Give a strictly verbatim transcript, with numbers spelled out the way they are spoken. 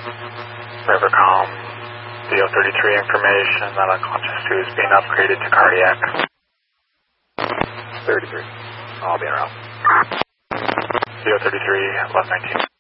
Rivercom, D O thirty-three information that unconscious two is being upgraded to cardiac. thirty-three, I'll be around. D O thirty-three, eleven nineteen.